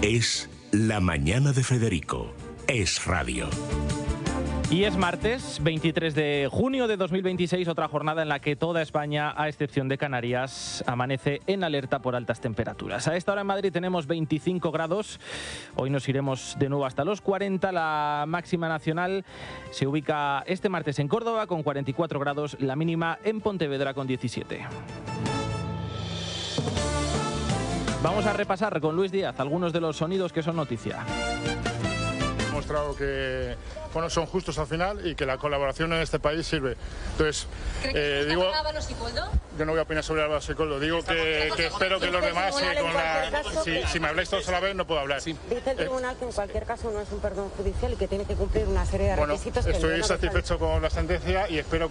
Es La Mañana de Federico. Es radio. Y es martes 23 de junio de 2026, otra jornada en la que toda España, a excepción de Canarias, amanece en alerta por altas temperaturas. A esta hora en Madrid tenemos 25 grados, hoy nos iremos de nuevo hasta los 40, la máxima nacional se ubica este martes en Córdoba con 44 grados, la mínima en Pontevedra con 17. Vamos a repasar con Luis Díaz algunos de los sonidos que son noticia. Demostrado que son justos al final y que la colaboración en este país sirve. Entonces, digo, yo no voy a opinar sobre Álvaro Sicoldo, digo que espero que los demás, si me habláis todos a la vez, no puedo hablar. Dice el tribunal que en cualquier caso no es un perdón judicial y que tiene que cumplir una serie de requisitos. Bueno, estoy satisfecho con la sentencia y espero